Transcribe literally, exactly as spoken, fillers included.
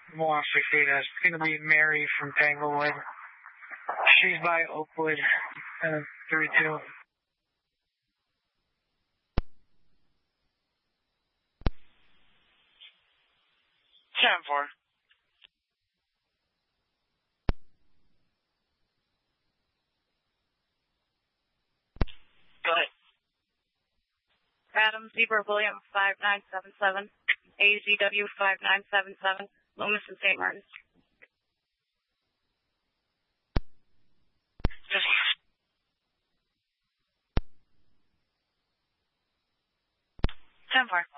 Milwaukee State. It's going to be Mary from Tanglewood. She's by Oakwood, uh, three two. ten four. Go ahead. Adam Zebra William five nine seven seven, A Z W five nine seven seven, Loomis and Saint Martin. ten four.